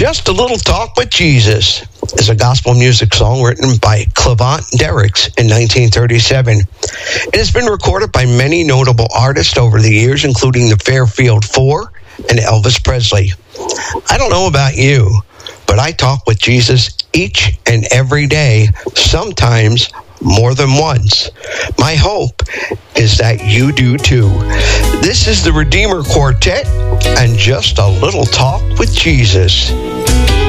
Just a Little Talk with Jesus is a gospel music song written by Clavant Derricks in 1937. It has been recorded by many notable artists over the years, including the Fairfield Four and Elvis Presley. I don't know about you, but I talk with Jesus each and every day, sometimes more than once. My hope is that you do too. This is the Redeemer Quartet and Just a Little Talk with Jesus.